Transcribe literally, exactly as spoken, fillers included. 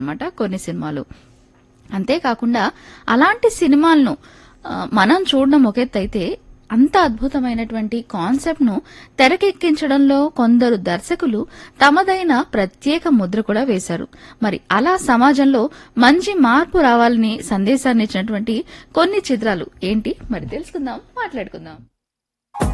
అన్నమాట కొన్ని సినిమాలు. అంతేకాకుండా అలాంటి సినిమాలను ఆ, మనం చూడడం ఒక ఎత్తు అయితే అంత అద్భుతమైనటువంటి కాన్సెప్ట్ ను తెరకెక్కించడంలో కొందరు దర్శకులు తమదైన ప్రత్యేక ముద్ర కూడా వేశారు. మరి అలా సమాజంలో మంచి మార్పు రావాలని సందేశాన్ని ఇచ్చినటువంటి కొన్ని చిత్రాలు ఏంటి మరి తెలుసుకుందాం, మాట్లాడుకుందాం.